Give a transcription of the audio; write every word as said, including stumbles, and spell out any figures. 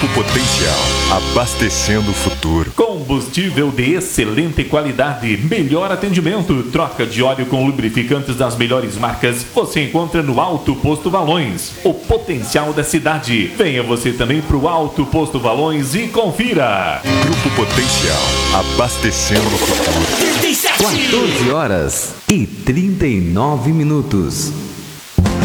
Grupo Potencial, abastecendo o futuro. Combustível de excelente qualidade, melhor atendimento, troca de óleo com lubrificantes das melhores marcas, você encontra no Alto Posto Valões, o potencial da cidade. Venha você também para o Alto Posto Valões e confira. Grupo Potencial, abastecendo o futuro. quatorze horas e trinta e nove minutos.